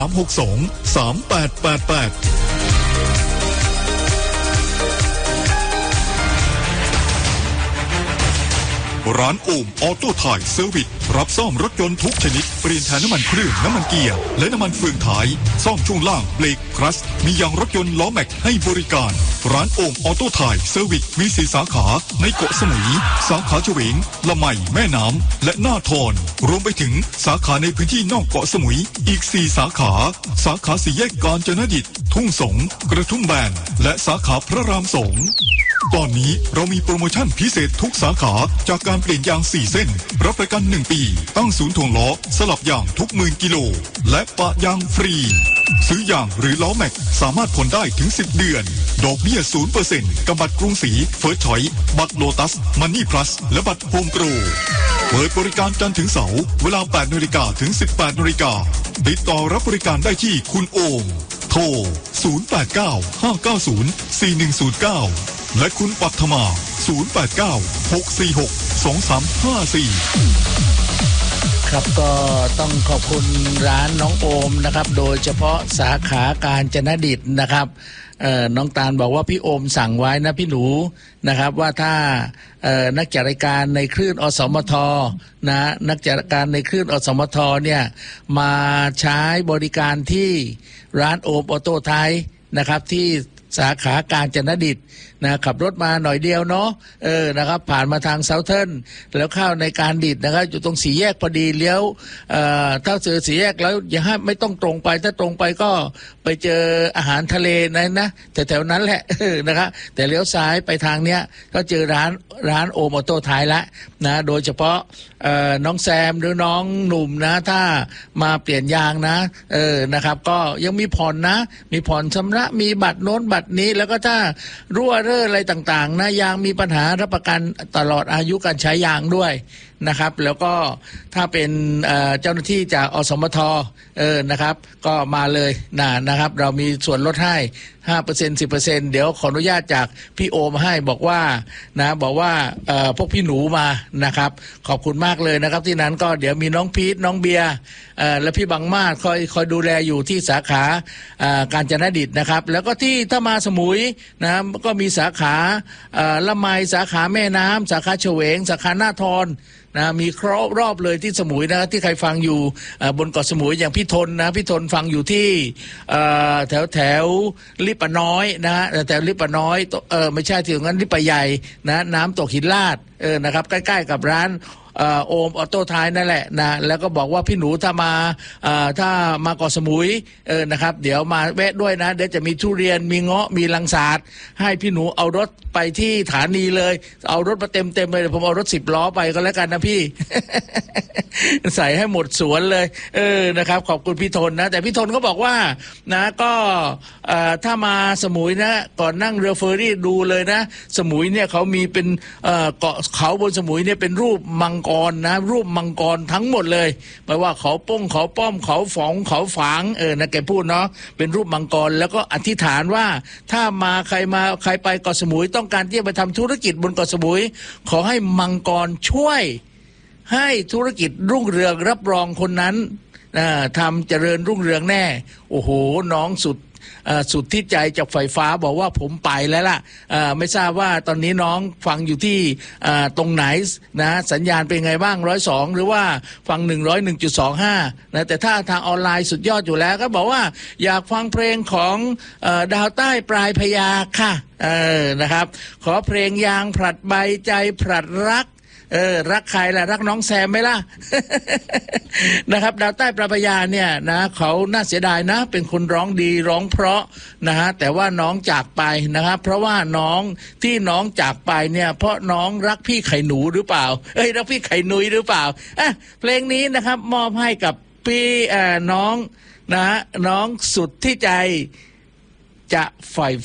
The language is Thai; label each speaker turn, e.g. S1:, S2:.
S1: ร้านโอมออโต้ไทยเซอร์วิสรับซ่อมรถยนต์ทุกชนิดเปลี่ยนถ่ายน้ำมันเครื่องน้ำมันเกียร์และน้ำมันเฟืองท้ายซ่อมช่วงล่างเบรกคลัตช์มียางรถยนต์ล้อแม็กให้บริการร้านโอมออโต้ไทยเซอร์วิสมี4 สาขาในเกาะสมุยสาขาเฉวงละไมแม่น้ำและหน้าทอนรวมไปถึงสาขาในพื้นที่นอกเกาะสมุยอีก4 สาขา4แยกกาญจนดิตทุ่งสงกระทุ่มแบนและสาขาพระราม2ตอนนี้เรามีโปรโมชั่นพิเศษทุกสาขาจากการเปลี่ยนยาง4 เส้นรับประกัน1 ปีตั้งศูนย์ถ่วงล้อสลับยางทุก10,000 กิโลและปะยางฟรีซื้อยางหรือล้อแม็กสามารถผ่อนได้ถึง10 เดือนดอกเบี้ย 0% กับบัตรกรุงศรีเฟิร์สชอยซ์บัตรโลตัสมันนี่พลัสและบัตรโฮมโปรเปิดบริการจันทร์ถึงเสาร์เวลา 8 นาฬิกาถึง 18 นาฬิกาติดต่อรับบริการได้ที่คุณโอมโทร 089-590-4109 และคุณปัทมา 089-646-2354
S2: ครับก็ต้องขอบคุณร้านน้องโอมนะครับโดยเฉพาะสาขากาญจนดิตนะครับน้องตาลบอกว่าพี่โอมสั่งไว้นะพี่หนูนะครับว่าถ้านักจัดรายการในคลื่นอสมทนะนักจัดรายการในคลื่นอสมทเนี่ยมาใช้บริการที่ร้านโอมออโต้ไทยนะครับที่สาขากาญจนดิตนะขับรถมาหน่อยเดียวเนาะนะครับผ่านมาทางเซาเทิร์นแล้วเข้าในการดิตนะครับอยู่ตรง4 แยกพอดีเลี้ยวถ้าเจอ4 แยกแล้วอย่าให้ไม่ต้องตรงไปถ้าตรงไปก็ไปเจออาหารทะเลนะแต่แถวนั้นแหละนะครับแต่เลี้ยวซ้ายไปทางเนี้ยก็เจอร้านโอมออโต้ไทยละนะโดยเฉพาะน้องแซมหรือน้องหนุ่มนะถ้ามาเปลี่ยนยางนะนะครับก็ยังมีผ่อนนะมีผ่อนชำระมีบัตรโน้นบัตรนี้แล้วก็ถ้ารั่วอะไรต่างๆนะยางมีปัญหารับประกันตลอดอายุการใช้ยางด้วยนะครับแล้วก็ถ้าเป็นเจ้าหน้าที่จากอสมทนะครับก็มาเลยนะครับเรามีส่วนลดให้ 5% 10% เดี๋ยวขออนุญาตจากพี่โอมาให้บอกว่าพวกพี่หนูมานะครับขอบคุณมากเลยนะครับที่นั้นก็เดี๋ยวมีน้องพีทน้องเบียร์และพี่บังมาศคอยดูแลอยู่ที่สาขากาญจนดิตนะครับแล้วก็ที่ถ้ามาสมุยนะก็มีสาขาละไมสาขาแม่น้ำสาขาเฉวงสาขาหน้าทอนนะมีครบรอบเลยที่สมุยนะที่ใครฟังอยู่บนเกาะสมุยอย่างพี่ทนนะพี่ทนฟังอยู่ที่แถวลิปะน้อยนะแถวลิปะน้อยไม่ใช่ถึงนั้นลิปะใหญ่นะน้ำตกหินลาดนะครับใกล้ๆกับร้านโอมออโต้ไทยนั่นแหละนะแล้วก็บอกว่าพี่หนูถ้ามาเกาะสมุยนะครับเดี๋ยวมาแวะด้วยนะเดี๋ยวจะมีทุเรียนมีเงาะมีลังสาดให้พี่หนูเอารถไปที่สถานีเลยเอารถมาเต็มเลยผมเอารถ10 ล้อไปก็แล้วกันนะพี่ ใส่ให้หมดสวนเลยนะครับขอบคุณพี่ทนนะแต่พี่ทนก็บอกว่านะก็ถ้ามาสมุยนะก่อนนั่งเรือเฟอร์รี่ดูเลยนะสมุยเนี่ยเขามีเป็นเกาะเขาบนสมุยเนี่ยเป็นรูปมังกรนะรูปมังกรทั้งหมดเลยแปลว่าเขาป้องเขาป้อมเขาฝองเขาฝางนะแกพูดเนาะเป็นรูปมังกรแล้วก็อธิษฐานว่าถ้ามาใครไปเกาะสมุยต้องการที่จะไปทำธุรกิจบนเกาะสมุยขอให้มังกรช่วยให้ธุรกิจรุ่งเรืองรับรองคนนั้นทำเจริญรุ่งเรืองแน่โอ้โหน้องสุดที่ใจจากไฟฟ้าบอกว่าผมไปแล้วล่ะไม่ทราบว่าตอนนี้น้องฟังอยู่ที่ตรงไหนนะสัญญาณเป็นไงบ้าง102หรือว่าฟัง101.25นะแต่ถ้าทางออนไลน์สุดยอดอยู่แล้วก็บอกว่าอยากฟังเพลงของดาวใต้ปลายพญาค่ะนะครับขอเพลงยางผลัดใบใจผลัดรักรักใครล่ะรักน้องแซมไหมล่ะ นะครับดาวใต้ปลายพญาเนี่ยนะเขาน่าเสียดายนะเป็นคนร้องดีร้องเพราะนะฮะแต่ว่าน้องจากไปนะครับเพราะว่าน้องจากไปเนี่ยเพราะน้องรักพี่ไข่หนูหรือเปล่ารักพี่ไข่นุ้ยหรือเปล่าเพลงนี้นะครับมอบให้กับพี่น้องนะน้องสุดที่ใจจะใฝ่